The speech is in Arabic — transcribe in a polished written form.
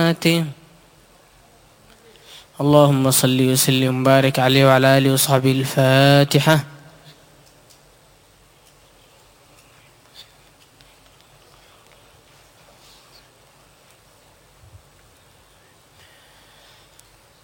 ومماته. اللهم صل وسلم وبارك عليه وعلى آله وصحبه. الفاتحة.